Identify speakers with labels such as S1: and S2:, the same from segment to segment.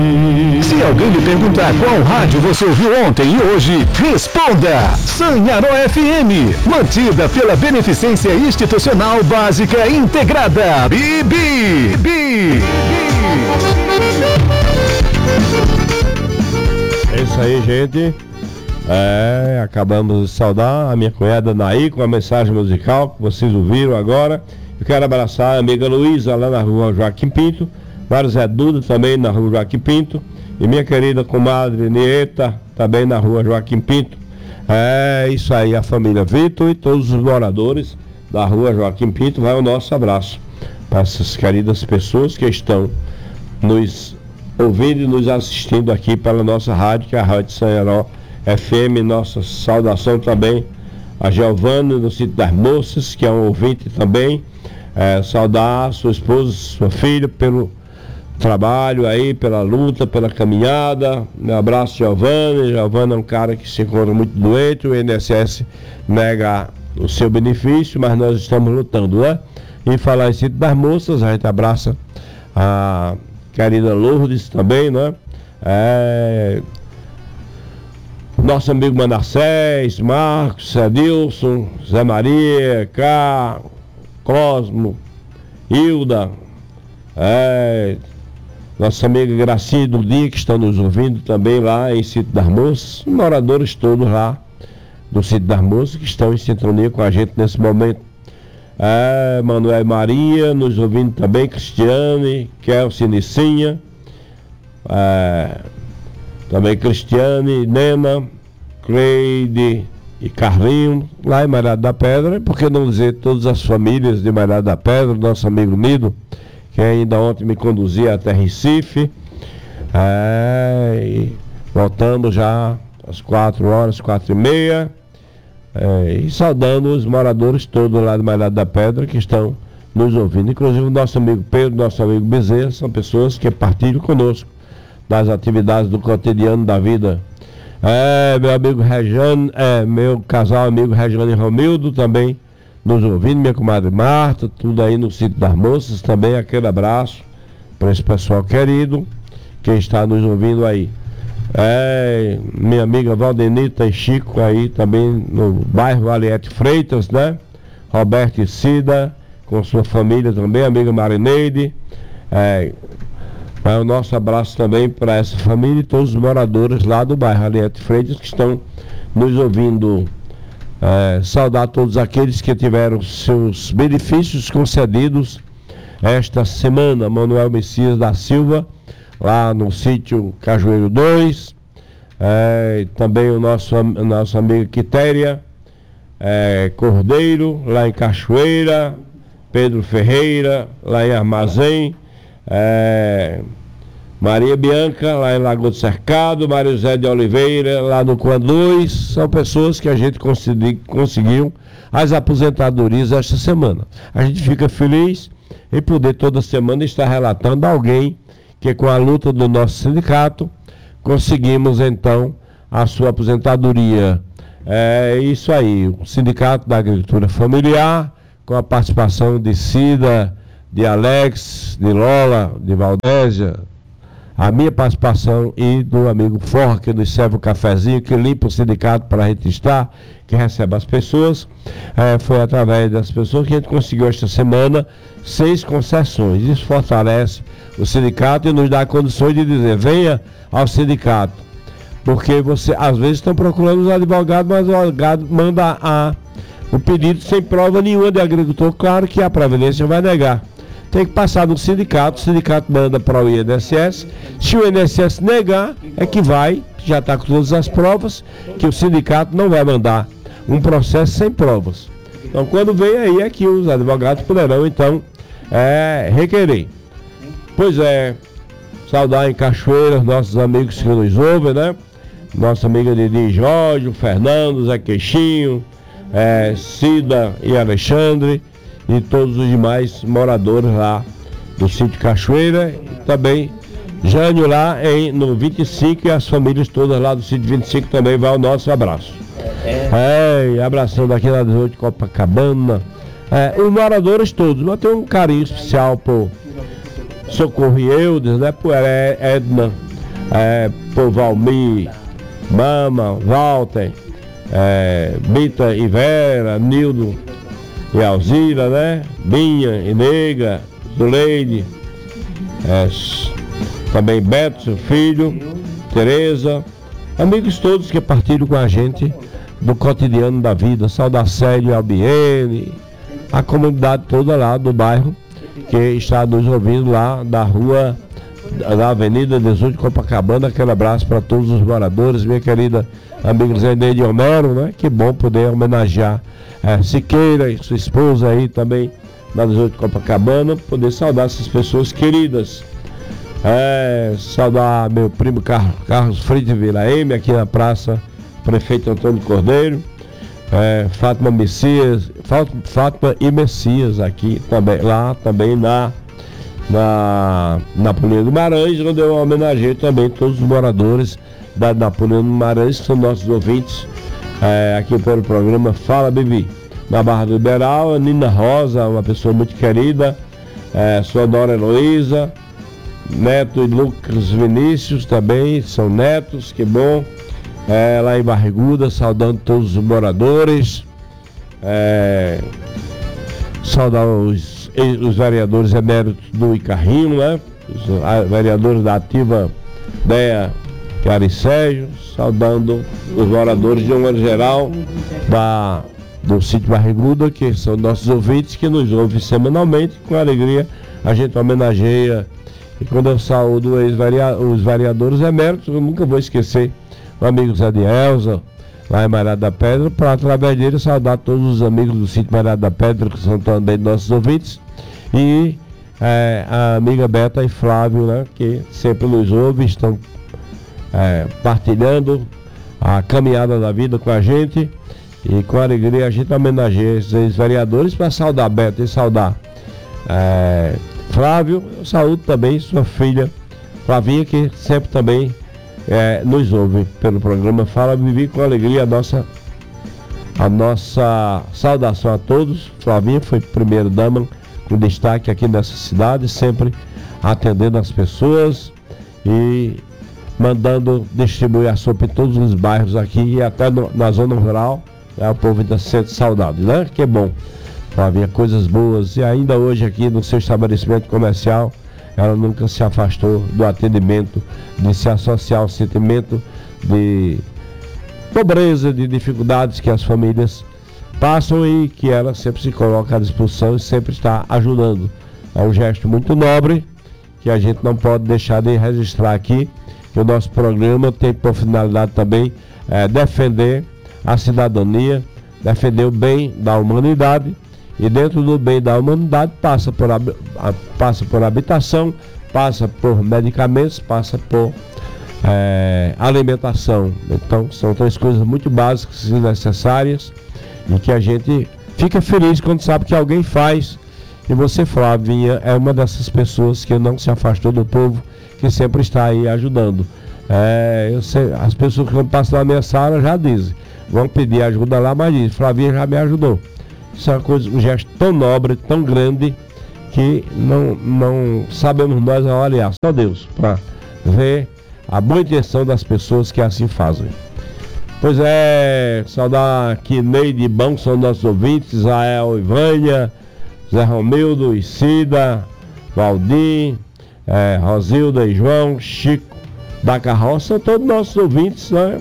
S1: Se alguém lhe perguntar qual rádio você ouviu ontem e hoje, responda! Sanharó FM, mantida pela Beneficência Institucional Básica Integrada. Bibi!
S2: É isso aí, gente. Acabamos de saudar a minha cunhada Naí com a mensagem musical que vocês ouviram agora. Eu quero abraçar a amiga Luísa lá na rua Joaquim Pinto, Mário Zé Duda também na rua Joaquim Pinto, e minha querida comadre Nieta também na rua Joaquim Pinto. É isso aí, a família Vitor e todos os moradores da rua Joaquim Pinto. Vai o nosso abraço para essas queridas pessoas que estão nos ouvindo e nos assistindo aqui pela nossa rádio, que é a Rádio Sanharó FM. Nossa saudação também a Giovana no Sítio das Moças, que é um ouvinte também. Saudar sua esposa, sua filha pelo trabalho aí, pela luta, pela caminhada. Meu abraço, Giovana. Giovana é um cara que se encontra muito doente, o INSS nega o seu benefício, mas nós estamos lutando, né? E falar em Sítio das Moças, a gente abraça a querida Lourdes também, né? Nosso amigo Manassés, Marcos, Adilson, Zé Maria, Cá, Cosmo, Hilda, nossa amiga Gracinha do Dia, que estão nos ouvindo também lá em Sítio das Moças, moradores todos lá do Sítio das Moças que estão em sintonia com a gente nesse momento. Manuel Maria, nos ouvindo também, Cristiane, Kelce, Nicinha, também Cristiane, Nena, Cleide e Carlinho, lá em Malhado da Pedra. Por que não dizer todas as famílias de Malhado da Pedra, nosso amigo Nido, que ainda ontem me conduzia até Recife. E voltamos já às 4h, 4h30. E saudando os moradores todos lá de Malhado da Pedra que estão nos ouvindo. Inclusive o nosso amigo Pedro, nosso amigo Bezerra, são pessoas que partilham conosco das atividades do cotidiano da vida. Meu amigo Rejane, meu casal amigo Rejane e Romildo também nos ouvindo, minha comadre Marta, tudo aí no Sítio das Moças também. Aquele abraço para esse pessoal querido que está nos ouvindo aí. Minha amiga Valdenita e Chico aí também no bairro Valiete Freitas, né? Roberto e Cida com sua família também, amiga Marineide. O nosso abraço também para essa família e todos os moradores lá do bairro Valiete Freitas que estão nos ouvindo. Saudar todos aqueles que tiveram seus benefícios concedidos esta semana. Manuel Messias da Silva, lá no sítio Cajueiro 2, também o nosso amigo Quitéria Cordeiro, lá em Cachoeira, Pedro Ferreira, lá em Armazém, Maria Bianca, lá em Lagoa do Cercado, Mário Zé de Oliveira, lá no Coanduz. São pessoas que a gente conseguiu as aposentadorias esta semana. A gente fica feliz em poder toda semana estar relatando alguém que com a luta do nosso sindicato conseguimos então a sua aposentadoria. É isso aí, o Sindicato da Agricultura Familiar, com a participação de Cida, de Alex, de Lola, de Valdésia, a minha participação e do amigo Forra, que nos serve o cafezinho, que limpa o sindicato para a gente estar, que recebe as pessoas. Foi através das pessoas que a gente conseguiu esta semana 6 concessões. Isso fortalece o sindicato e nos dá condições de dizer: venha ao sindicato, porque você às vezes estão procurando os advogados, mas o advogado manda o pedido sem prova nenhuma de agricultor. Claro que a Previdência vai negar. Tem que passar no sindicato, o sindicato manda para o INSS. Se o INSS negar, é que já está com todas as provas, que o sindicato não vai mandar um processo sem provas. Então, quando vem aí, é que os advogados poderão, então, requerer. Pois é, saudar em Cachoeira os nossos amigos que nos ouvem, né? Nossa amiga Didi Jorge, o Fernando, Zé Queixinho, Cida e Alexandre, e todos os demais moradores lá do sítio Cachoeira, e também Jânio lá no 25, e as famílias todas lá do sítio 25 também vai o nosso abraço. Abração daqui lá do de Copacabana. Os moradores todos, mas tem um carinho especial por Socorro e Eudes, né? Por Edna, por Valmir, Mama, Walter, Bita e Vera, Nildo e Alzira, né? Binha e Nega, Zuleide, também Beto, seu filho, Tereza, amigos todos que partilham com a gente do cotidiano da vida, Saudacélio, Albiene, a comunidade toda lá do bairro que está nos ouvindo lá da rua, da Avenida 18 de Copacabana. Aquele abraço para todos os moradores, minha querida amiga Zeneide Homero, né? Que bom poder homenagear Siqueira e sua esposa aí também na 18 de Copacabana, poder saudar essas pessoas queridas. Saudar meu primo Carlos Freitas Vila M, aqui na praça Prefeito Antônio Cordeiro, Fátima e Messias aqui também, lá também na Napoleão Guimarães, onde eu homenageei também todos os moradores da Napoleão Guimarães, que são nossos ouvintes aqui pelo programa Fala Bibi. Na Barra do Liberal, a Nina Rosa, uma pessoa muito querida, sua Dora Heloísa, Neto e Lucas Vinícius também, são netos, que bom. Lá em Barriguda, saudando todos os moradores, saudar os vereadores eméritos do Icarrinho, né? Os vereadores da Ativa Deia Caricégio, saudando os moradores de uma geral do sítio Barriguda, que são nossos ouvintes, que nos ouvem semanalmente. Com alegria a gente homenageia, e quando eu saúdo os vereadores eméritos, eu nunca vou esquecer o amigo Zé de Elza, lá em Maré da Pedra, para através dele saudar todos os amigos do sítio Maré da Pedra, que são também nossos ouvintes, e a amiga Beta e Flávio, né, que sempre nos ouvem, estão partilhando a caminhada da vida com a gente, e com alegria a gente homenageia esses vereadores para saudar Beta e saudar Flávio. Eu saúdo também sua filha Flavinha, que sempre também nos ouve pelo programa Fala Vivi. Com alegria a nossa saudação a todos. Flavinha foi primeira dama com destaque aqui nessa cidade, sempre atendendo as pessoas e mandando distribuir a sopa em todos os bairros aqui e até na zona rural. O povo ainda sente saudade, né? Que é bom. Flavinha, coisas boas. E ainda hoje aqui no seu estabelecimento comercial, ela nunca se afastou do atendimento, de se associar ao sentimento de pobreza, de dificuldades que as famílias passam e que ela sempre se coloca à disposição e sempre está ajudando. É um gesto muito nobre que a gente não pode deixar de registrar aqui, que o nosso programa tem por finalidade também defender a cidadania, defender o bem da humanidade. E dentro do bem da humanidade passa por habitação, passa por medicamentos, passa por alimentação. Então são três coisas muito básicas e necessárias, e que a gente fica feliz quando sabe que alguém faz. E você, Flavinha, é uma dessas pessoas que não se afastou do povo, que sempre está aí ajudando. Eu sei, as pessoas que passam na minha sala já dizem, vão pedir ajuda lá, mas dizem, Flavinha já me ajudou. Isso é uma coisa, um gesto tão nobre, tão grande, que não sabemos nós avaliar, só Deus, para ver a boa intenção das pessoas que assim fazem. Pois saudar aqui Neide e Bão, são nossos ouvintes, Israel e Vânia, Zé Romildo e Cida, Valdir, Rosilda e João, Chico da Carroça, são todos nossos ouvintes, né?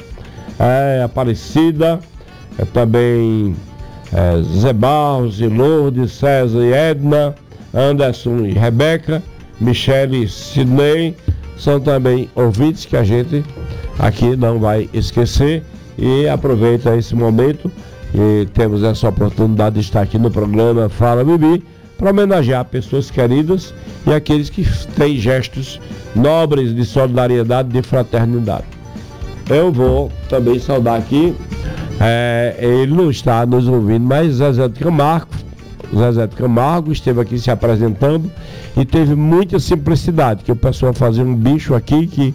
S2: Aparecida, também Zé Barros e Lourdes, César e Edna, Anderson e Rebeca, Michele e Sidney, são também ouvintes que a gente aqui não vai esquecer. E aproveita esse momento e temos essa oportunidade de estar aqui no programa Fala Bibi, para homenagear pessoas queridas e aqueles que têm gestos nobres de solidariedade, de fraternidade. Eu vou também saudar aqui, ele não está nos ouvindo, mas Zezé de Camargo esteve aqui se apresentando e teve muita simplicidade, que o pessoal fazia um bicho aqui que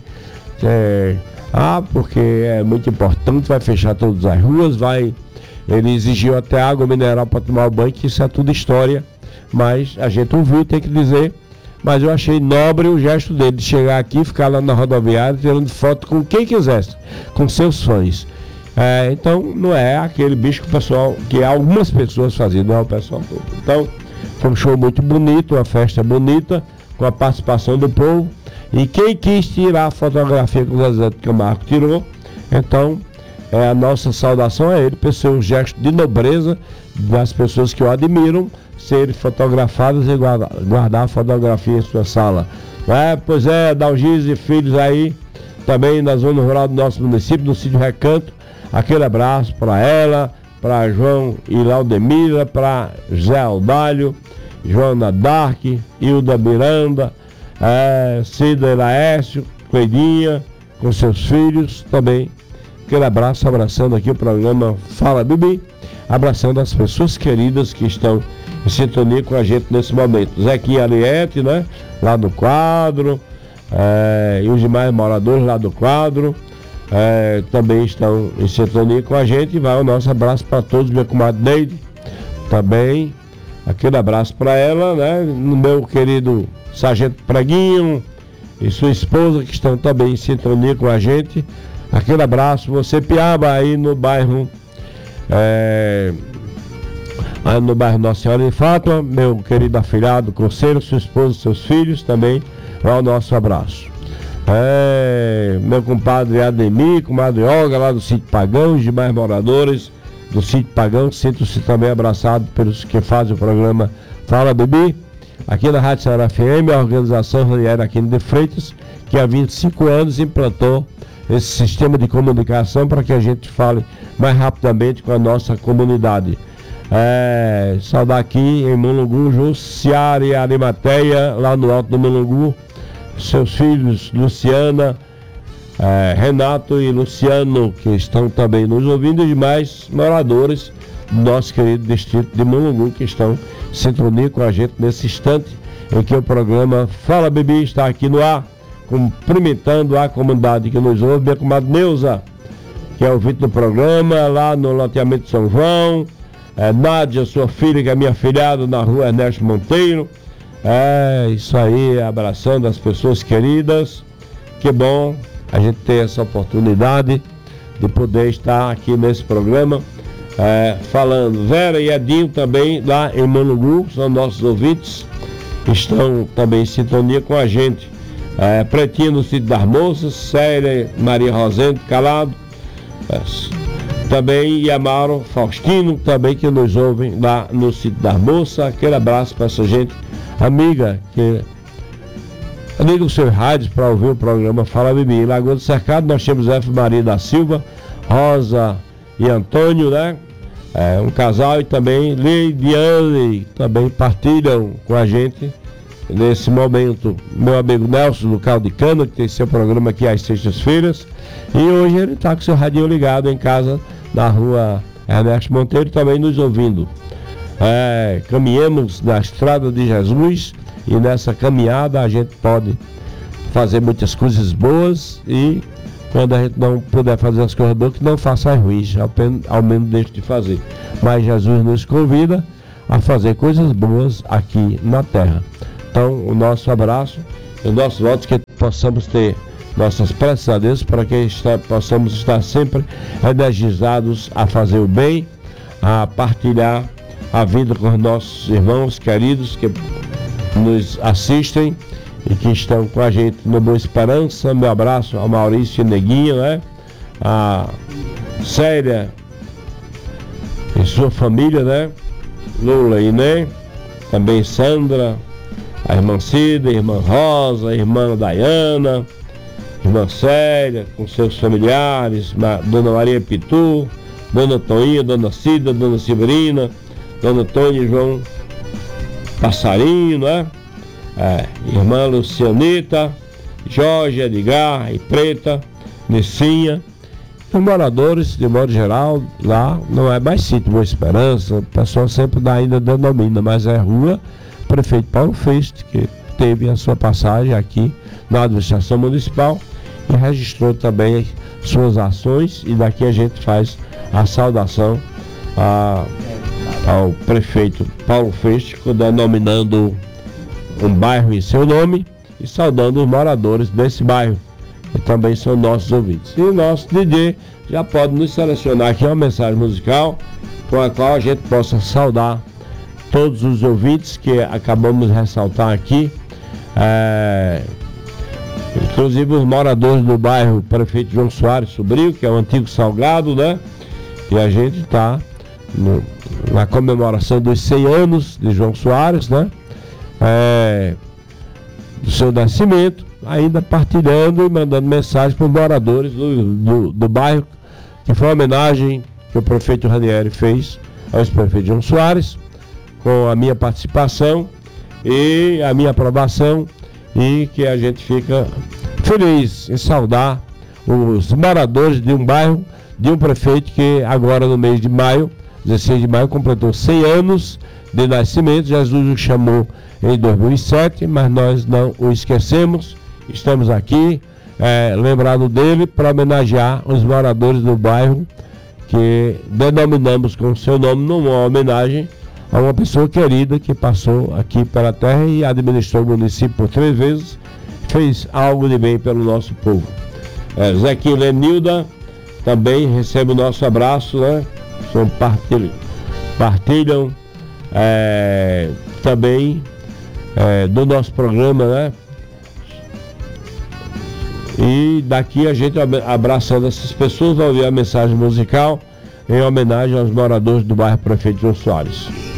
S2: porque é muito importante, vai fechar todas as ruas, ele exigiu até água mineral para tomar banho, que isso é tudo história, mas a gente ouviu, tem que dizer, mas eu achei nobre o gesto dele de chegar aqui, ficar lá na rodoviária tirando foto com quem quisesse, com seus fãs. Então não é aquele bicho que o pessoal, que algumas pessoas faziam, não é o pessoal todo. Então foi um show muito bonito, uma festa bonita, com a participação do povo, e quem quis tirar a fotografia que o Zezé de Camargo tirou, então a nossa saudação a ele, por ser um gesto de nobreza das pessoas que o admiram, serem fotografadas e guardar a fotografia em sua sala. Pois é, Dalgis e filhos aí, também na zona rural do nosso município, no sítio Recanto. Aquele abraço para ela, para João e Laudemira, para Zé Aldalho, Joana Dark, Hilda Miranda, Cida e Laércio, Coelhinha, com seus filhos também. Aquele abraço, abraçando aqui o programa Fala Bibi, abraçando as pessoas queridas que estão em sintonia com a gente nesse momento. Zequinha Ariete, né? Lá do quadro, e os demais moradores lá do quadro também estão em sintonia com a gente. E vai o nosso abraço para todos, minha comadre Neide também, aquele abraço para ela, né? No meu querido Sargento Preguinho e sua esposa, que estão também em sintonia com a gente. Aquele abraço, você Piaba aí no bairro Nossa Senhora de Fátima, meu querido afilhado, Conselho, sua esposa, seus filhos também, vai o nosso abraço. Meu compadre Ademir, comadre Olga, lá do Sítio Pagão, os demais moradores do Sítio Pagão, sinto-se também abraçado pelos que fazem o programa Fala Bibi, aqui na Rádio Ceará FM, a organização Ranieri Aquino de Freitas, que há 25 anos implantou esse sistema de comunicação para que a gente fale mais rapidamente com a nossa comunidade. Saudar aqui em Mulungu, Jussiara e Arimateia, lá no Alto do Mulungu, seus filhos Luciana, Renato e Luciano, que estão também nos ouvindo, e demais moradores do nosso querido distrito de Mulungu, que estão em sintonia com a gente nesse instante em que o programa Fala Bibi está aqui no ar, cumprimentando a comunidade que nos ouve, minha comadre Neuza, que é ouvinte do programa, lá no loteamento de São João, Nádia, sua filha, que é minha afilhada, na rua Ernesto Monteiro. Isso aí, abraçando as pessoas queridas. Que bom a gente ter essa oportunidade de poder estar aqui nesse programa falando. Vera e Edinho também lá em Mulungu, são nossos ouvintes, estão também em sintonia com a gente. Pretinho no Sítio das Moças, Célia Maria Rosendo Calado, também Yamaro Faustino, também que nos ouvem lá no Sítio das Moças. Aquele abraço para essa gente amiga que liga os seus rádios para ouvir o programa Fala Bibi. Em Lagoa do Cercado nós temos F. Maria da Silva, Rosa e Antônio, né? Um casal, e também Leidiane também partilham com a gente nesse momento. Meu amigo Nelson do Caldo de Cana, que tem seu programa aqui às sextas-feiras, e hoje ele está com seu radinho ligado em casa na rua Ernesto Monteiro, também nos ouvindo. Caminhamos na estrada de Jesus, e nessa caminhada a gente pode fazer muitas coisas boas, e quando a gente não puder fazer as coisas boas, que não faça as ruins, ao menos deixe de fazer. Mas Jesus nos convida a fazer coisas boas aqui na terra. Então, o nosso abraço, o nosso voto, que possamos ter nossas preces a Deus, para que possamos estar sempre energizados a fazer o bem, a partilhar a vida com os nossos irmãos queridos que nos assistem e que estão com a gente no Boa Esperança. Meu abraço ao Maurício e Neguinho, né? A Célia e sua família, né? Lula e Inê, também Sandra, a irmã Cida, a irmã Rosa, a irmã Dayana, a irmã Célia, com seus familiares, Dona Maria Pitu, Dona Toinha, Dona Cida, Dona Severina, Dona Tônia e João Passarinho, né? Irmã Lucianita, Jorge, Edgar e Preta, Nessinha. Os moradores, de modo geral, lá não é mais sítio Boa Esperança, o pessoal sempre ainda denomina, mas é rua Prefeito Paulo Feste, que teve a sua passagem aqui na administração municipal e registrou também suas ações, e daqui a gente faz a saudação ao prefeito Paulo Feste, denominando um bairro em seu nome e saudando os moradores desse bairro, que também são nossos ouvintes. E o nosso DJ já pode nos selecionar aqui uma mensagem musical com a qual a gente possa saudar todos os ouvintes que acabamos de ressaltar aqui, inclusive os moradores do bairro Prefeito João Soares Sobrinho, que é o antigo Salgado, né? E a gente está na comemoração dos 100 anos de João Soares, né? Do seu nascimento, ainda partilhando e mandando mensagem para os moradores do bairro, que foi uma homenagem que o prefeito Ranieri fez ao ex-prefeito João Soares, com a minha participação e a minha aprovação, e que a gente fica feliz em saudar os moradores de um bairro, de um prefeito que agora no mês de maio, 16 de maio, completou 100 anos de nascimento. Jesus o chamou em 2007, mas nós não o esquecemos. Estamos aqui lembrando dele para homenagear os moradores do bairro, que denominamos com seu nome numa homenagem a uma pessoa querida que passou aqui pela terra e administrou o município por 3 vezes, fez algo de bem pelo nosso povo. Zequinha e Lenilda também recebe o nosso abraço, né? Partilham também do nosso programa, né? E daqui a gente abraçando essas pessoas, vai ouvir a mensagem musical em homenagem aos moradores do bairro Prefeito João Soares.